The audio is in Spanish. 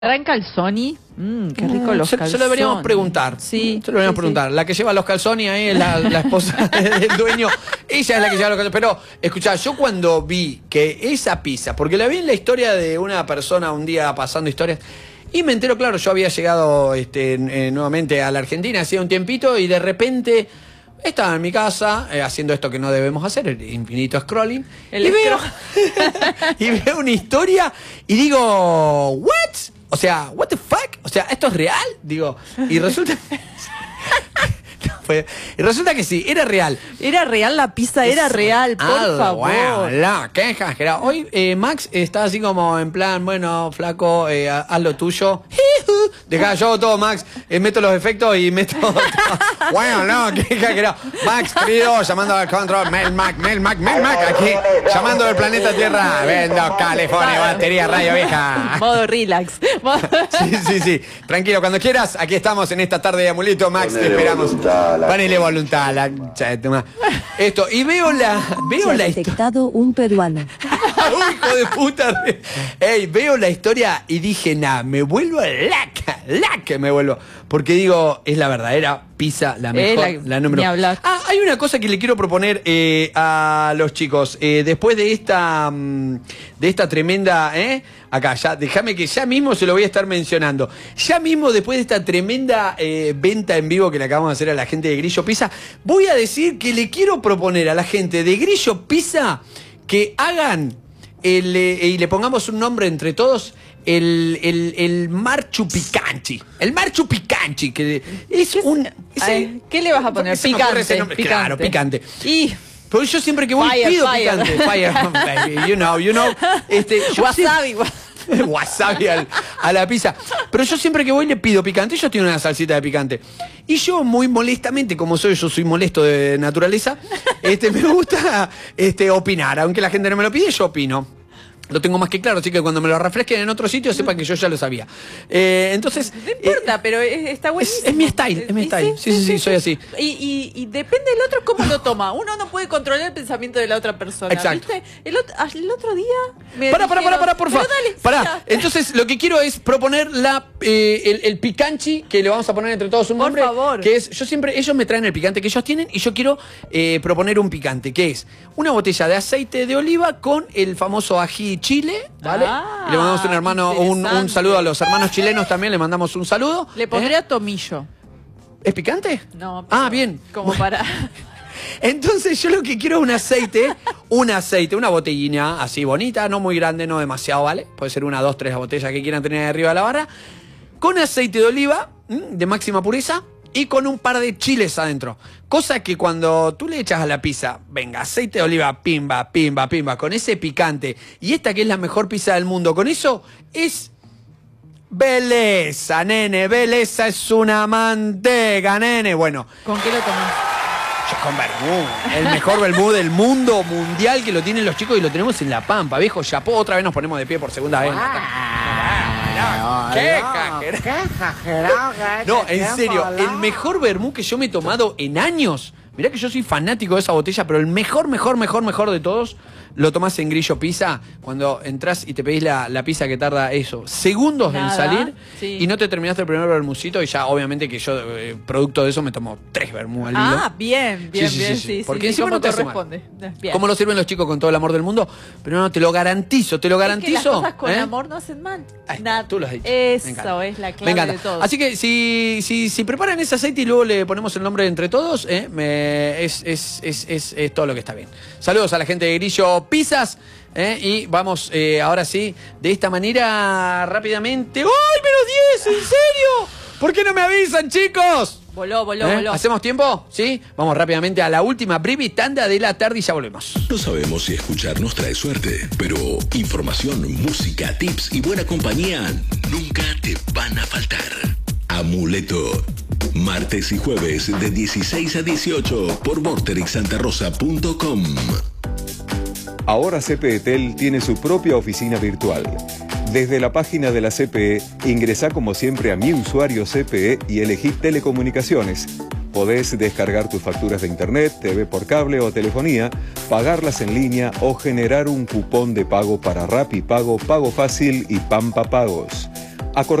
¿Traen calzoni? Qué rico los calzones. Se lo deberíamos preguntar. Sí. Se lo deberíamos preguntar. La que lleva los calzones ahí es la esposa del dueño. Ella es la que lleva los calzones. Pero, escuchá, yo cuando vi que esa pizza, porque la vi en la historia de una persona un día pasando historias, y me entero, claro, yo había llegado nuevamente a la Argentina hacía un tiempito y de repente estaba en mi casa haciendo esto que no debemos hacer, el infinito scrolling. Y veo una historia y digo, ¿what? O sea, ¿what the fuck? O sea, ¿esto es real? Digo, y resulta... Y resulta que sí, era real. Era real, la pizza era real, por favor. Bueno, qué exagerado. Hoy Max está así como en plan, bueno, flaco, haz lo tuyo. Deja yo todo, Max. Meto los efectos y meto todo. Bueno, no, qué exagerado. Max, querido, llamando al control. Mel Mac, aquí, llamando del planeta Tierra. Vendo California, batería, radio vieja. Modo relax. Sí. Tranquilo, cuando quieras, aquí estamos en esta tarde de Amulito, Max, te esperamos. Ponele voluntad, esto, y veo la detectado un peruano. Hijo de puta. Ey, veo la historia y dije, me vuelvo laca, me vuelvo. Porque digo, es la verdadera pizza, la mejor, la número. Hay una cosa que le quiero proponer a los chicos. Después de esta tremenda, acá, ya, déjame que ya mismo se lo voy a estar mencionando. Ya mismo, después de esta tremenda venta en vivo que le acabamos de hacer a la gente de Grillo Pizza, voy a decir que le quiero proponer a la gente de Grillo Pizza que hagan y le pongamos un nombre entre todos, el Marchu Picanchi. El Marchu Picanchi, que es un... ¿Qué le vas a poner? Picante. Claro, picante. Y... Pero yo siempre que voy pido picante. Fire, baby, you know. Wasabi. Wasabi a la pizza. Pero yo siempre que voy le pido picante. Ellos tienen una salsita de picante. Y yo muy molestamente, como yo soy molesto de naturaleza, me gusta opinar. Aunque la gente no me lo pide, yo opino. Lo tengo más que claro, así que cuando me lo refresquen en otro sitio sepan que yo ya lo sabía. Entonces... No importa, pero está buenísimo. Es mi style, Sí, soy así. Y depende del otro cómo lo toma. Uno no puede controlar el pensamiento de la otra persona. Exacto. ¿Viste? El otro día... Pará, por favor. Pará. Entonces, lo que quiero es proponer el picanchi, que le vamos a poner entre todos un nombre. Por favor. Que es, ellos me traen el picante que ellos tienen y yo quiero proponer un picante, que es una botella de aceite de oliva con el famoso ají chile, ¿vale? Y le mandamos un saludo a los hermanos chilenos también, le mandamos un saludo. Le pondría tomillo. ¿Es picante? No. Bien. Como para... Entonces yo lo que quiero es una botellina así bonita, no muy grande, no demasiado, ¿vale? Puede ser 1, 2, 3 botellas que quieran tener arriba de la barra, con aceite de oliva de máxima pureza y con un par de chiles adentro. Cosa que cuando tú le echas a la pizza, venga, aceite de oliva, pimba, con ese picante, y esta que es la mejor pizza del mundo, con eso es... Belleza, nene, belleza es una manteca, nene. Bueno. ¿Con qué lo tomás? Con vermú, el mejor vermú del mundo mundial, que lo tienen los chicos y lo tenemos en La Pampa, viejo chapó. Otra vez nos ponemos de pie por segunda vez. ¡Qué exagerado! No, en serio, el mejor vermú que yo me he tomado en años. Mirá que yo soy fanático de esa botella, pero el mejor de todos lo tomás en Grillo Pizza, cuando entras y te pedís la pizza que tarda segundos en salir, y no te terminaste el primer vermucito, y ya obviamente que yo, producto de eso, me tomo 3 vermú al hilo. Bien. Sí. Porque encima no te corresponde. Como lo sirven los chicos con todo el amor del mundo, pero no, te lo garantizo. Es que las cosas con amor no hacen mal. Nada. Tú lo has dicho. Eso es la clave de todo. Así que si preparan ese aceite y luego le ponemos el nombre entre todos, es todo lo que está bien. Saludos a la gente de Grillo Pizzas, y vamos ahora sí, de esta manera rápidamente. ¡Ay, -10! ¿En serio? ¿Por qué no me avisan, chicos? Voló. ¿Hacemos tiempo? ¿Sí? Vamos rápidamente a la última breve tanda de la tarde y ya volvemos. No sabemos si escucharnos trae suerte, pero información, música, tips y buena compañía nunca te van a faltar. Amuleto. Martes y jueves de 16 a 18 por vorterixsantarosa.com. Ahora CPE Tel tiene su propia oficina virtual. Desde la página de la CPE, ingresá como siempre a Mi Usuario CPE y elegí Telecomunicaciones. Podés descargar tus facturas de internet, TV por cable o telefonía, pagarlas en línea o generar un cupón de pago para Rappi Pago, Pago Fácil y Pampa Pagos.